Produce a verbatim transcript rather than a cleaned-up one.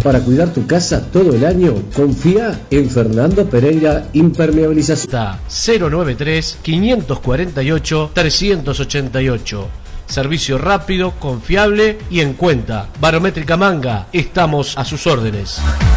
Para cuidar tu casa todo el año, confía en Fernando Pereira Impermeabilización. cero noventa y tres, quinientos cuarenta y ocho, trescientos ochenta y ocho. Servicio rápido, confiable y en cuenta. Barométrica Manga, estamos a sus órdenes.